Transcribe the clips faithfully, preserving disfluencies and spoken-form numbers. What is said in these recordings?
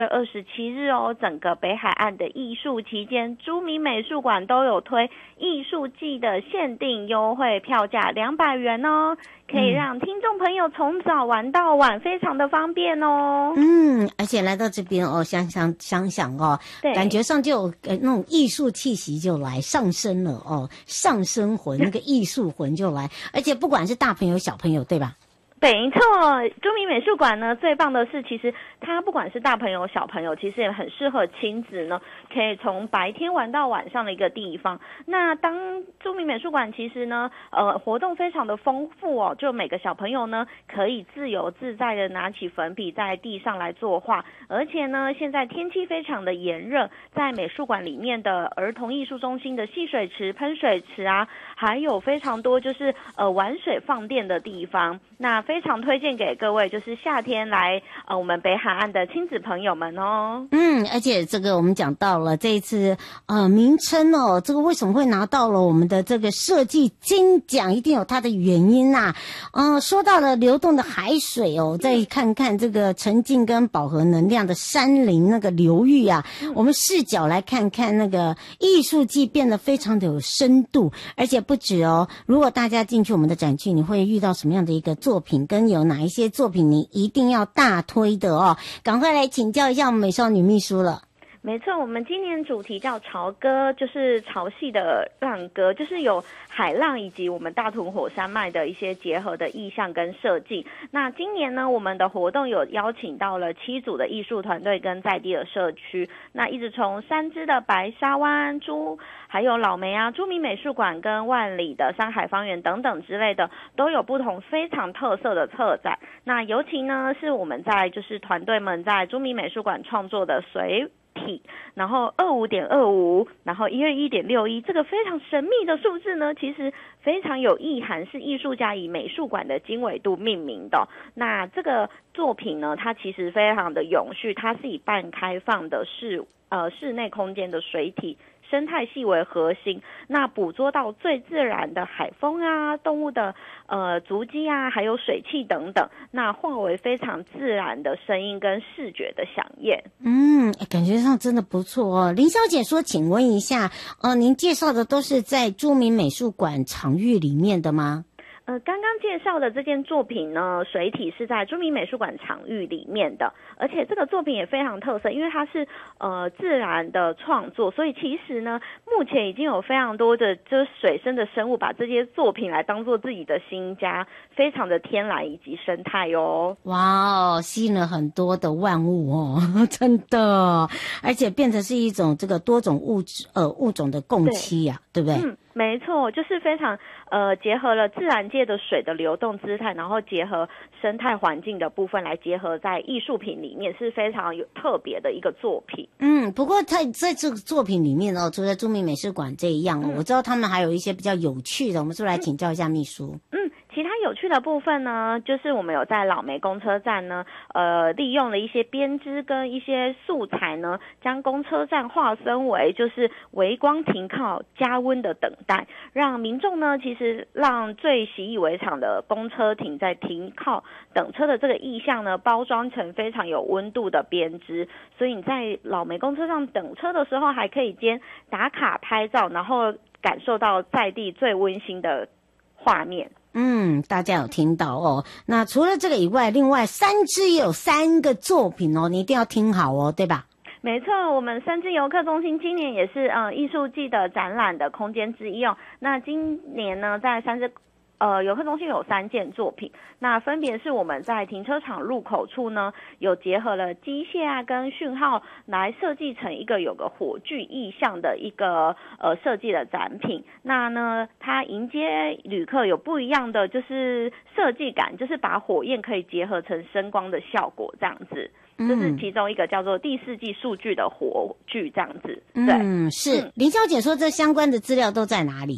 二十七日哦，整个北海岸的艺术期间，朱明美术馆都有推艺术季的限定优惠票价两百元哦，可以让听众朋友从早玩到晚，非常的方便哦。 嗯，而且来到这边哦，想想想想哦， 对， 感觉上就有呃那种艺术气息就来上升了哦，上升魂那个艺术魂就来，而且不管是大朋友小朋友，对吧？ 没错，朱明美术馆呢，最棒的是，其实它不管是大朋友小朋友，其实也很适合亲子呢，可以从白天玩到晚上的一个地方。那当朱明美术馆其实呢，呃，活动非常的丰富哦，就每个小朋友呢，可以自由自在的拿起粉笔在地上来作画，而且呢，现在天气非常的炎热，在美术馆里面的儿童艺术中心的戏水池、喷水池啊，还有非常多就是呃玩水放电的地方，那非常推荐给各位，就是夏天来呃我们北海岸的亲子朋友们哦。 嗯，而且这个我们讲到了这一次呃名称哦，这个为什么会拿到了我们的这个设计金奖，一定有它的原因呐、啊。嗯、呃，说到了流动的海水哦，再看看这个沉静跟饱和能量的山林那个流域啊，嗯、我们视角来看看那个艺术季变得非常的有深度，而且不止哦，如果大家进去我们的展区，你会遇到什么样的一个作品？跟有哪一些作品你一定要大推的哦？赶快来请教一下我们美少女秘书了。 没错，我们今年主题叫潮歌，就是潮汐的浪歌，就是有海浪以及我们大屯火山脉的一些结合的意象跟设计。那今年呢，我们的活动有邀请到了七组的艺术团队跟在地的社区，那一直从三芝的白沙湾、朱还有老梅啊、朱明美术馆跟万里的山海方园等等之类的，都有不同非常特色的策展。那尤其呢，是我们在就是团队们在朱明美术馆创作的水体，然后二五点二五，然后一二一点六一，这个非常神秘的数字呢，其实非常有意涵，是艺术家以美术馆的经纬度命名的。那这个作品呢，它其实非常的永续，它是以半开放的室呃室内空间的水体生态系为核心，那捕捉到最自然的海风啊、动物的呃足迹啊，还有水汽等等，那化为非常自然的声音跟视觉的响应。 嗯，感觉上真的不错哦。林小姐说，请问一下，呃，您介绍的都是在著名美术馆场域里面的吗？ 呃，刚刚介绍的这件作品呢，水体是在朱明美术馆场域里面的，而且这个作品也非常特色，因为它是呃自然的创作，所以其实呢，目前已经有非常多的就是水生的生物把这些作品来当做自己的新家，非常的天然以及生态哦。 哇哦，吸引了很多的万物哦，真的，而且变成是一种这个多种物质呃物种的共栖呀、啊，对不对？ 嗯，没错，就是非常呃结合了自然界的水的流动姿态，然后结合生态环境的部分来结合在艺术品里面，是非常有特别的一个作品。 嗯，不过在在这个作品里面哦，除了著名美术馆这一样哦、嗯，我知道他们还有一些比较有趣的，我们是不是来请教一下秘书？ 嗯。嗯，其他有趣的部分呢，就是我们有在老梅公车站呢，呃，利用了一些编织跟一些素材呢，将公车站划分为就是微光停靠、加温的等待，让民众呢，其实让最习以为常的公车停在停靠等车的这个意象呢，包装成非常有温度的编织，所以你在老梅公车上等车的时候，还可以兼打卡拍照，然后感受到在地最温馨的画面。 嗯，大家有听到哦。那除了这个以外，另外三支也有三个作品哦，你一定要听好哦，对吧？ 没错，我们三支游客中心今年也是呃艺术季的展览的空间之一哦。那今年呢，在三支呃游客中心有三件作品，那分别是我们在停车场入口处呢，有结合了机械啊跟讯号来设计成一个有个火炬意象的一个呃设计的展品。那呢，它迎接旅客有不一样的就是设计感，就是把火焰可以结合成声光的效果这样子。这是其中一个叫做第四季数据的火炬这样子。对， 嗯，是、嗯、林小姐说这相关的资料都在哪里？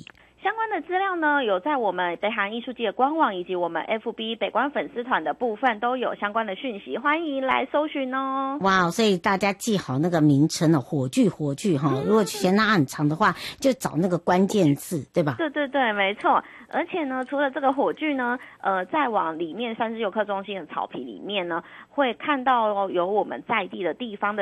相关的资料呢，有在我们北韩艺术季的官网以及我们 F B 北关粉丝团的部分都有相关的讯息，欢迎来搜寻哦。 哇，所以大家记好那个名称哦，火炬火炬哈，如果嫌它很长的话，就找那个关键字，对吧？ 对对对，没错。而且呢，除了这个火炬呢，呃，再往里面三自游客中心的草皮里面呢，会看到有我们在地的地方的